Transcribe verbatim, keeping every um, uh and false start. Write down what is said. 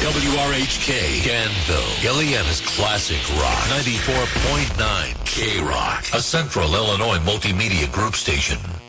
W R H K, Danville, Illinois Classic Rock, ninety-four point nine K-Rock, a Central Illinois multimedia group station.